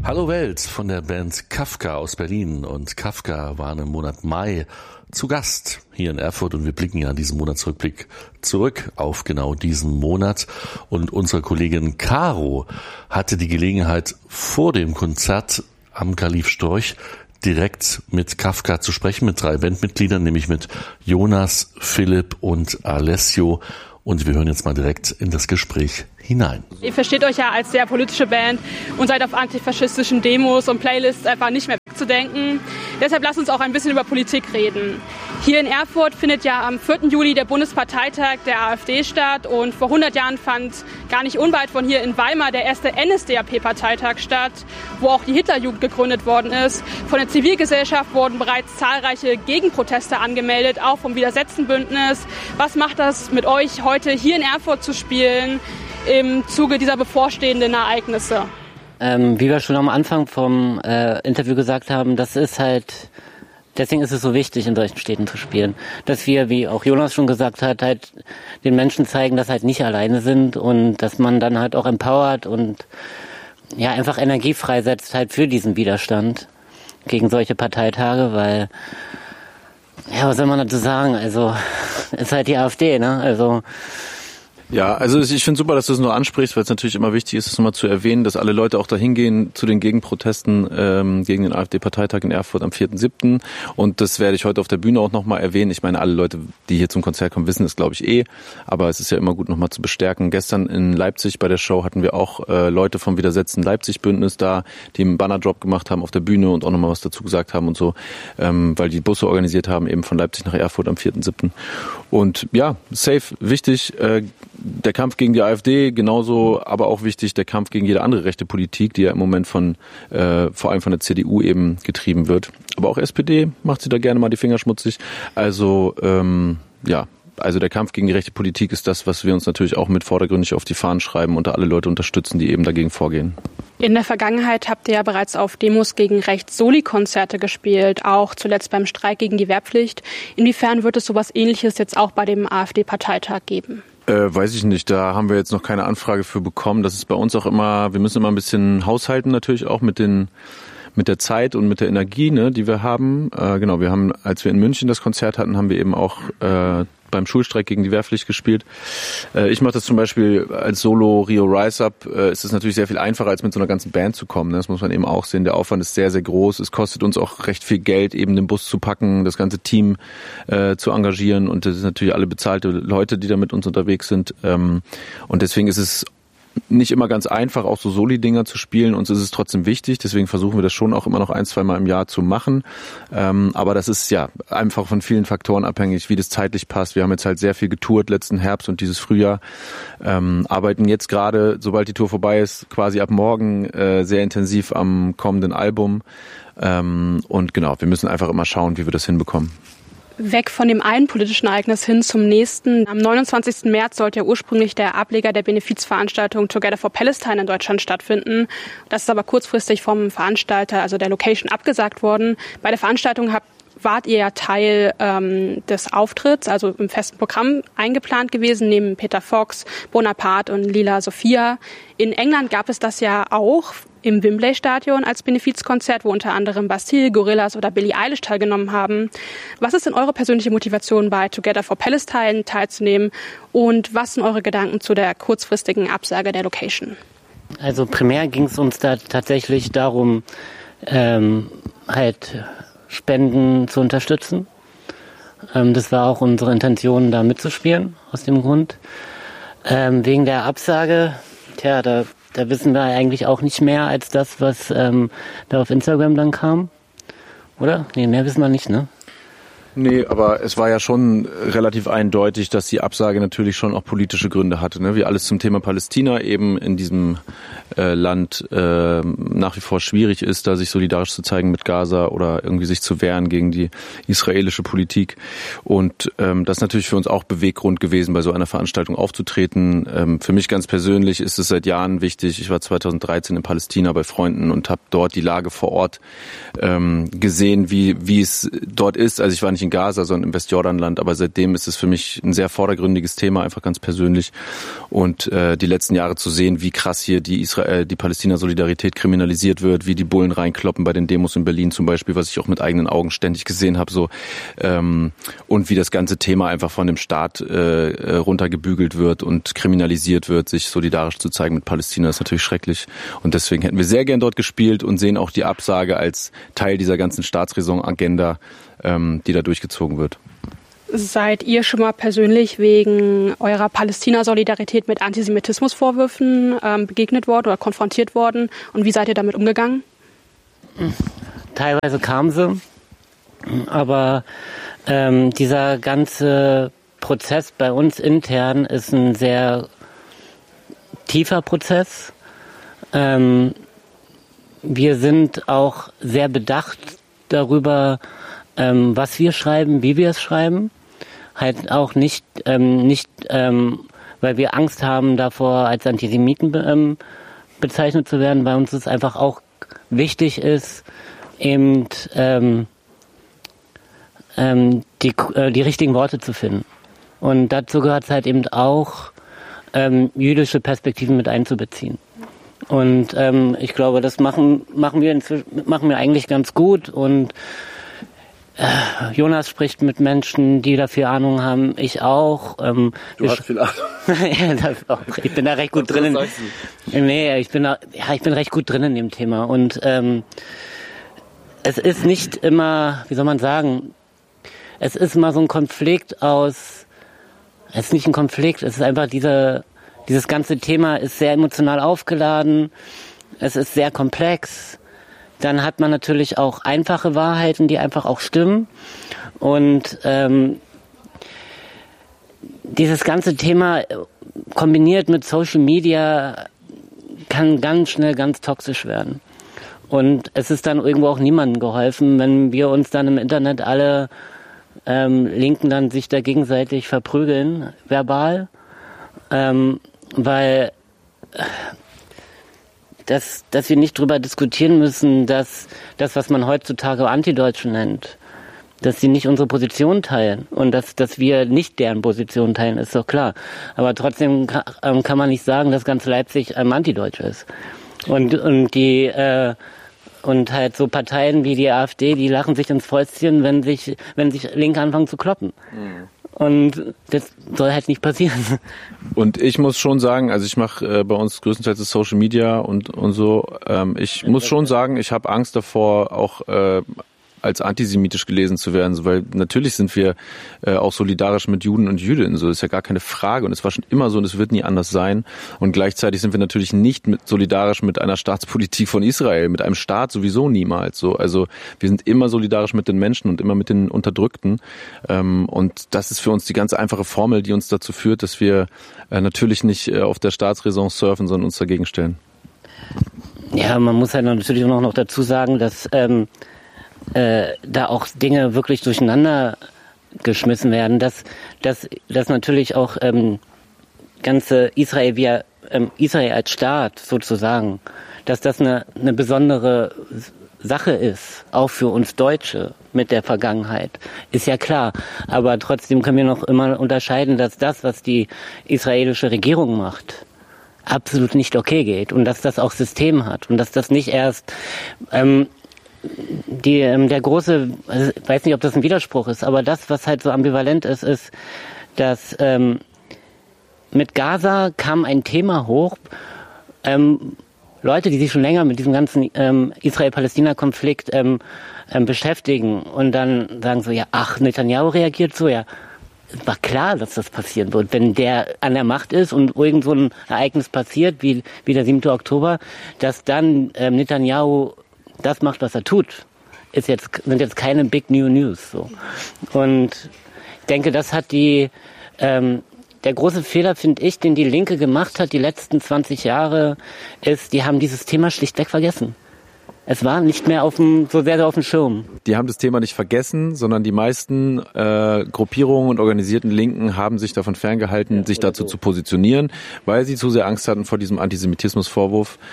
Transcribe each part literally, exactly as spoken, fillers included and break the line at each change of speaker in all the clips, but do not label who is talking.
Hallo Welt von der Band Kafka aus Berlin, und Kafka waren im Monat Mai zu Gast hier in Erfurt, und wir blicken ja an diesen Monatsrückblick zurück auf genau diesen Monat, und unsere Kollegin Caro hatte die Gelegenheit, vor dem Konzert am Khalif Storch direkt mit Kafka zu sprechen, mit drei Bandmitgliedern, nämlich mit Jonas, Philipp und Alessio, und wir hören jetzt mal direkt in das Gespräch hinein.
Ihr versteht euch ja als sehr politische Band und seid auf antifaschistischen Demos und Playlists einfach nicht mehr wegzudenken. Deshalb lasst uns auch ein bisschen über Politik reden. Hier in Erfurt findet ja am vierten Juli der Bundesparteitag der AfD statt, und vor hundert Jahren fand gar nicht unweit von hier in Weimar der erste N S D A P-Parteitag statt, wo auch die Hitlerjugend gegründet worden ist. Von der Zivilgesellschaft wurden bereits zahlreiche Gegenproteste angemeldet, auch vom Widersetzenbündnis. Was macht das mit euch, heute hier in Erfurt zu spielen, im Zuge dieser bevorstehenden Ereignisse?
Ähm, wie wir schon am Anfang vom äh, Interview gesagt haben, das ist halt, deswegen ist es so wichtig, in solchen Städten zu spielen. Dass wir, wie auch Jonas schon gesagt hat, halt den Menschen zeigen, dass halt nicht alleine sind, und dass man dann halt auch empowert und ja einfach Energie freisetzt halt für diesen Widerstand gegen solche Parteitage, weil, ja, was soll man dazu sagen? Also, ist halt die AfD, ne? Also,
Ja, also ich finde super, dass du es nur ansprichst, weil es natürlich immer wichtig ist, es nochmal zu erwähnen, dass alle Leute auch dahin gehen zu den Gegenprotesten ähm, gegen den AfD-Parteitag in Erfurt am vierten siebten Und das werde ich heute auf der Bühne auch nochmal erwähnen. Ich meine, alle Leute, die hier zum Konzert kommen, wissen es, glaube ich, eh. Aber es ist ja immer gut, nochmal zu bestärken. Gestern in Leipzig bei der Show hatten wir auch äh, Leute vom Widersetzen Leipzig-Bündnis da, die einen Bannerdrop gemacht haben auf der Bühne und auch nochmal was dazu gesagt haben und so, ähm, weil die Busse organisiert haben, eben von Leipzig nach Erfurt am vierten siebten Und ja, safe, wichtig, äh, der Kampf gegen die AfD, genauso aber auch wichtig der Kampf gegen jede andere rechte Politik, die ja im Moment von äh, vor allem von der C D U eben getrieben wird. Aber auch S P D macht sie da gerne mal die Finger schmutzig. Also ähm, ja, also der Kampf gegen die rechte Politik ist das, was wir uns natürlich auch mit vordergründig auf die Fahnen schreiben und da alle Leute unterstützen, die eben dagegen vorgehen.
In der Vergangenheit habt ihr ja bereits auf Demos gegen rechts Soli-Konzerte gespielt, auch zuletzt beim Streik gegen die Wehrpflicht. Inwiefern wird es sowas Ähnliches jetzt auch bei dem AfD-Parteitag geben?
Äh, weiß ich nicht, da haben wir jetzt noch keine Anfrage für bekommen. Das ist bei uns auch immer, wir müssen immer ein bisschen haushalten natürlich auch mit den mit der Zeit und mit der Energie, ne, die wir haben. Äh, genau, wir haben, als wir in München das Konzert hatten, haben wir eben auch äh, beim Schulstreik gegen die Wehrpflicht gespielt. Äh, ich mache das zum Beispiel als Solo Rio Rise Up. Äh, ist es natürlich sehr viel einfacher, als mit so einer ganzen Band zu kommen. Ne? Das muss man eben auch sehen. Der Aufwand ist sehr, sehr groß. Es kostet uns auch recht viel Geld, eben den Bus zu packen, das ganze Team äh, zu engagieren. Und das sind natürlich alle bezahlte Leute, die da mit uns unterwegs sind. Ähm, und deswegen ist es nicht immer ganz einfach, auch so Soli-Dinger zu spielen. Uns ist es trotzdem wichtig, deswegen versuchen wir das schon auch immer noch ein, zwei Mal im Jahr zu machen. Ähm, aber das ist ja einfach von vielen Faktoren abhängig, wie das zeitlich passt. Wir haben jetzt halt sehr viel getourt letzten Herbst und dieses Frühjahr. Ähm, arbeiten jetzt gerade, sobald die Tour vorbei ist, quasi ab morgen äh, sehr intensiv am kommenden Album. Ähm, und genau, wir müssen einfach immer schauen, wie wir das hinbekommen.
Weg von dem einen politischen Ereignis hin zum nächsten. Am neunundzwanzigsten März sollte ja ursprünglich der Ableger der Benefizveranstaltung Together for Palestine in Deutschland stattfinden. Das ist aber kurzfristig vom Veranstalter, also der Location, abgesagt worden. Bei der Veranstaltung habt wart ihr ja Teil ähm, des Auftritts, also im festen Programm eingeplant gewesen, neben Peter Fox, Bonaparte und Lila Sophia. In England gab es das ja auch im Wembley-Stadion als Benefizkonzert, wo unter anderem Bastille, Gorillaz oder Billie Eilish teilgenommen haben. Was ist denn eure persönliche Motivation, bei Together for Palestine teilzunehmen, und was sind eure Gedanken zu der kurzfristigen Absage der Location?
Also primär ging es uns da tatsächlich darum, ähm, halt Spenden zu unterstützen. Ähm, das war auch unsere Intention, da mitzuspielen, aus dem Grund. Ähm, wegen der Absage, tja, da, da wissen wir eigentlich auch nicht mehr als das, was ähm, da auf Instagram dann kam. Oder? Nee, mehr wissen wir nicht, ne?
Nee, aber es war ja schon relativ eindeutig, dass die Absage natürlich schon auch politische Gründe hatte, ne? Wie alles zum Thema Palästina eben in diesem äh, Land äh, nach wie vor schwierig ist, da sich solidarisch zu zeigen mit Gaza oder irgendwie sich zu wehren gegen die israelische Politik. Und ähm, das ist natürlich für uns auch Beweggrund gewesen, bei so einer Veranstaltung aufzutreten. Ähm, für mich ganz persönlich ist es seit Jahren wichtig. Ich war zweitausenddreizehn in Palästina bei Freunden und habe dort die Lage vor Ort ähm, gesehen, wie wie es dort ist. Also ich war nicht in Gaza, sondern im Westjordanland. Aber seitdem ist es für mich ein sehr vordergründiges Thema, einfach ganz persönlich. Und äh, die letzten Jahre zu sehen, wie krass hier die Israel, die Palästina-Solidarität kriminalisiert wird, wie die Bullen reinkloppen bei den Demos in Berlin zum Beispiel, was ich auch mit eigenen Augen ständig gesehen habe, so ähm, und wie das ganze Thema einfach von dem Staat äh, runtergebügelt wird und kriminalisiert wird, sich solidarisch zu zeigen mit Palästina, ist natürlich schrecklich. Und deswegen hätten wir sehr gern dort gespielt und sehen auch die Absage als Teil dieser ganzen Staatsräson-Agenda, ähm, die da durchgezogen wird.
Seid ihr schon mal persönlich wegen eurer Palästina-Solidarität mit Antisemitismusvorwürfen ähm, begegnet worden oder konfrontiert worden? Und wie seid ihr damit umgegangen?
Teilweise kamen sie, aber ähm, dieser ganze Prozess bei uns intern ist ein sehr tiefer Prozess. Ähm, wir sind auch sehr bedacht darüber, ähm, was wir schreiben, wie wir es schreiben. Halt auch nicht, ähm, nicht ähm, weil wir Angst haben, davor als Antisemiten be- ähm, bezeichnet zu werden. Bei uns ist einfach auch wichtig ist, eben ähm, ähm, die, äh, die richtigen Worte zu finden. Und dazu gehört es halt eben auch, ähm, jüdische Perspektiven mit einzubeziehen. Und ähm, ich glaube, das machen machen wir inzwischen, machen wir eigentlich ganz gut. Und äh, Jonas spricht mit Menschen, die dafür Ahnung haben. Ich auch. Ähm,
du hast viel Ahnung.
Ja, das auch. Ich bin da recht gut drin. Nee, ich bin da, ja, ich bin recht gut drin in dem Thema. Und ähm, es ist nicht immer, wie soll man sagen, es ist immer so ein Konflikt aus. Es ist nicht ein Konflikt. Es ist einfach diese Dieses ganze Thema ist sehr emotional aufgeladen, es ist sehr komplex. Dann hat man natürlich auch einfache Wahrheiten, die einfach auch stimmen. Und ähm, dieses ganze Thema kombiniert mit Social Media kann ganz schnell ganz toxisch werden. Und es ist dann irgendwo auch niemandem geholfen, wenn wir uns dann im Internet alle ähm, Linken dann sich da gegenseitig verprügeln, verbal. Ähm, weil dass, dass wir nicht drüber diskutieren müssen, dass das, was man heutzutage Antideutsche nennt, dass sie nicht unsere Position teilen und dass, dass wir nicht deren Position teilen, ist doch klar. Aber trotzdem kann, ähm, kann man nicht sagen, dass ganz Leipzig ein Antideutsch ist. Und, und die äh, und halt so Parteien wie die AfD, die lachen sich ins Fäustchen, wenn sich wenn sich Linke anfangen zu kloppen. Mhm. Und das soll halt nicht passieren.
Und ich muss schon sagen, also ich mache äh, bei uns größtenteils das Social Media und und so. Ähm, ich muss schon sagen, ich habe Angst davor, auch äh, als antisemitisch gelesen zu werden, weil natürlich sind wir äh, auch solidarisch mit Juden und Jüdinnen, so ist ja gar keine Frage und es war schon immer so und es wird nie anders sein und gleichzeitig sind wir natürlich nicht mit, solidarisch mit einer Staatspolitik von Israel, mit einem Staat sowieso niemals so, also wir sind immer solidarisch mit den Menschen und immer mit den Unterdrückten ähm, und das ist für uns die ganz einfache Formel, die uns dazu führt, dass wir äh, natürlich nicht äh, auf der Staatsräson surfen, sondern uns dagegen stellen.
Ja, man muss halt natürlich auch noch dazu sagen, dass ähm, Äh, da auch Dinge wirklich durcheinander geschmissen werden, dass dass, dass natürlich auch ähm, ganze Israel wie ähm, Israel als Staat sozusagen, dass das eine, eine besondere Sache ist, auch für uns Deutsche mit der Vergangenheit, ist ja klar. Aber trotzdem können wir noch immer unterscheiden, dass das, was die israelische Regierung macht, absolut nicht okay geht und dass das auch System hat und dass das nicht erst ähm, Die, ähm, der große, also ich weiß nicht, ob das ein Widerspruch ist, aber das, was halt so ambivalent ist, ist, dass ähm, mit Gaza kam ein Thema hoch, ähm, Leute, die sich schon länger mit diesem ganzen ähm, Israel-Palästina-Konflikt ähm, ähm, beschäftigen und dann sagen so, ja, ach, Netanyahu reagiert so, ja, es war klar, dass das passieren wird. Wenn der an der Macht ist und irgend so ein Ereignis passiert, wie, wie der siebte Oktober, dass dann ähm, Netanyahu das macht, was er tut, ist jetzt, sind jetzt keine Big New News. So. Und ich denke, das hat die, ähm, der große Fehler, finde ich, den die Linke gemacht hat, die letzten zwanzig Jahre, ist, die haben dieses Thema schlichtweg vergessen. Es war nicht mehr auf dem, so sehr auf dem Schirm.
Die haben das Thema nicht vergessen, sondern die meisten äh, Gruppierungen und organisierten Linken haben sich davon ferngehalten, ja, sich dazu so. zu positionieren, weil sie zu sehr Angst hatten vor diesem Antisemitismusvorwurf.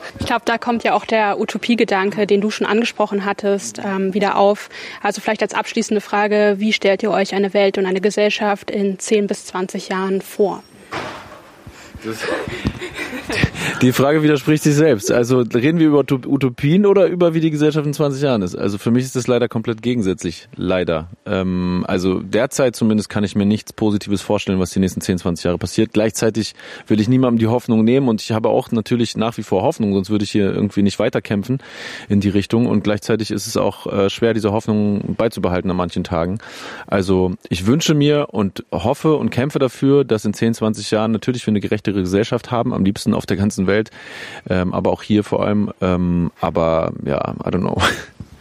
Ich glaube, da kommt ja auch der Utopiegedanke, den du schon angesprochen hattest, ähm, wieder auf. Also vielleicht als abschließende Frage, wie stellt ihr euch eine Welt und eine Gesellschaft in zehn bis zwanzig Jahren vor?
Das Die Frage widerspricht sich selbst. Also reden wir über Utopien oder über wie die Gesellschaft in zwanzig Jahren ist? Also für mich ist das leider komplett gegensätzlich. Leider. Ähm, also derzeit zumindest kann ich mir nichts Positives vorstellen, was die nächsten zehn, zwanzig Jahre passiert. Gleichzeitig will ich niemandem die Hoffnung nehmen und ich habe auch natürlich nach wie vor Hoffnung, sonst würde ich hier irgendwie nicht weiterkämpfen in die Richtung. Und gleichzeitig ist es auch äh, schwer, diese Hoffnung beizubehalten an manchen Tagen. Also ich wünsche mir und hoffe und kämpfe dafür, dass in zehn, zwanzig Jahren natürlich wir eine gerechtere Gesellschaft haben, am liebsten auf der ganzen Welt, ähm, aber auch hier vor allem, ähm, aber ja, I don't know.